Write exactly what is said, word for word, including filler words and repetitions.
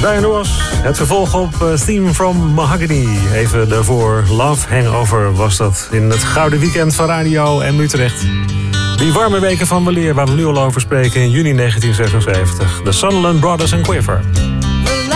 Diana Ross, het vervolg op uh, Theme from Mahogany. Even daarvoor Love Hangover was dat in het Gouden Weekend van Radio M Utrecht. Die warme weken van weleer waar we nu al over spreken in juni negentien zesenzeventig. De Sunderland Brothers and Quiver.